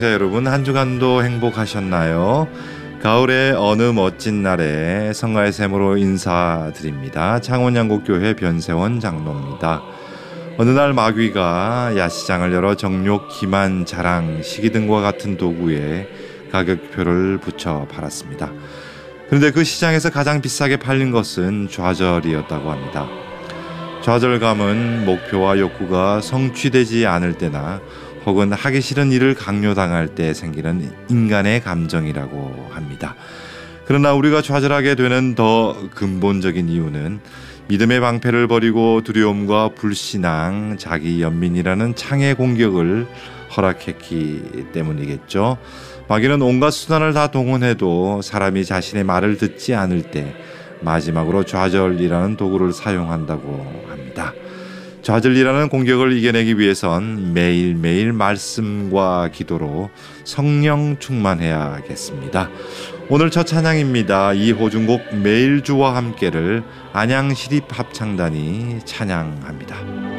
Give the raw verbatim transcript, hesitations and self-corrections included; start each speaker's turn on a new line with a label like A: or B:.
A: 자, 여러분 한 주간도 행복하셨나요? 가을의 어느 멋진 날에 성가의 샘으로 인사드립니다. 창원양곡교회 변세원 장로입니다. 어느 날 마귀가 야시장을 열어 정욕, 기만, 자랑, 시기 등과 같은 도구에 가격표를 붙여 팔았습니다. 그런데 그 시장에서 가장 비싸게 팔린 것은 좌절이었다고 합니다. 좌절감은 목표와 욕구가 성취되지 않을 때나 혹은 하기 싫은 일을 강요당할 때 생기는 인간의 감정이라고 합니다. 그러나 우리가 좌절하게 되는 더 근본적인 이유는 믿음의 방패를 버리고 두려움과 불신앙, 자기 연민이라는 창의 공격을 허락했기 때문이겠죠. 마귀는 온갖 수단을 다 동원해도 사람이 자신의 말을 듣지 않을 때 마지막으로 좌절이라는 도구를 사용한다고 합니다. 좌절이라는 공격을 이겨내기 위해선 매일매일 말씀과 기도로 성령 충만해야겠습니다. 오늘 첫 찬양입니다. 이호중곡 매일 주와 함께를 안양시립합창단이 찬양합니다.